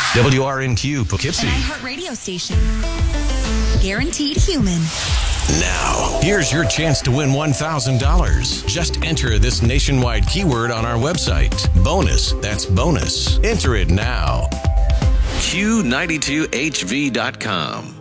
WRNQ Poughkeepsie. An iHeart radio station. Guaranteed human. Now, here's your chance to win $1,000. Just enter this nationwide keyword on our website. Bonus, that's bonus. Enter it now. Q92HV.com.